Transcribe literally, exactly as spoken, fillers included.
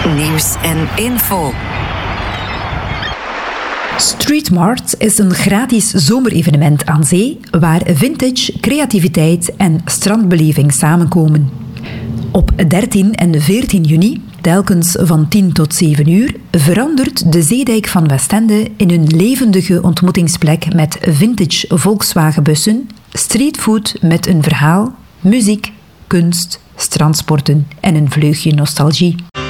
Nieuws en info. Streetmart is een gratis zomerevenement aan zee waar vintage, creativiteit en strandbeleving samenkomen. Op dertien en veertien juni, telkens van tien tot zeven uur, verandert de zeedijk van Westende in een levendige ontmoetingsplek met vintage Volkswagenbussen, streetfood met een verhaal, muziek, kunst, strandsporten en een vleugje nostalgie.